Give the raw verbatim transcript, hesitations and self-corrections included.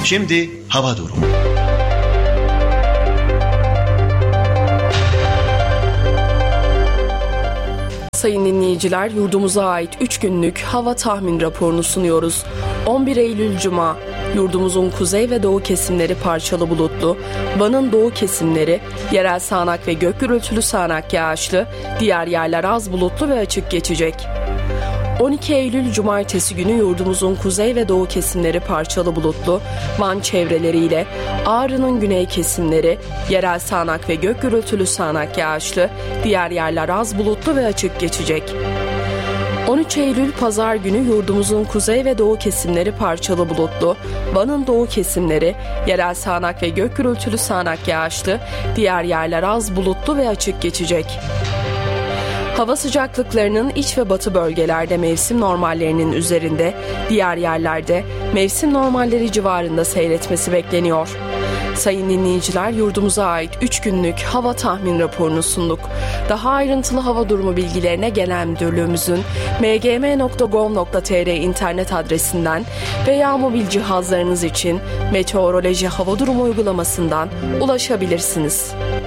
Şimdi hava durumu. Sayın dinleyiciler, yurdumuza ait üç günlük hava tahmin raporunu sunuyoruz. on bir Eylül Cuma, yurdumuzun kuzey ve doğu kesimleri parçalı bulutlu, Van'ın doğu kesimleri yerel sağanak ve gök gürültülü sağanak yağışlı, diğer yerler az bulutlu ve açık geçecek. on iki Eylül Cumartesi günü yurdumuzun kuzey ve doğu kesimleri parçalı bulutlu, Van çevreleriyle Ağrı'nın güney kesimleri yerel sağanak ve gök gürültülü sağanak yağışlı, diğer yerler az bulutlu ve açık geçecek. on üç Eylül Pazar günü yurdumuzun kuzey ve doğu kesimleri parçalı bulutlu, Van'ın doğu kesimleri yerel sağanak ve gök gürültülü sağanak yağışlı, diğer yerler az bulutlu ve açık geçecek. Hava sıcaklıklarının iç ve batı bölgelerde mevsim normallerinin üzerinde, diğer yerlerde mevsim normalleri civarında seyretmesi bekleniyor. Sayın dinleyiciler, yurdumuza ait üç günlük hava tahmin raporunu sunduk. Daha ayrıntılı hava durumu bilgilerine Genel Müdürlüğümüzün m g m nokta gov nokta t r internet adresinden veya mobil cihazlarınız için Meteoroloji Hava Durumu uygulamasından ulaşabilirsiniz.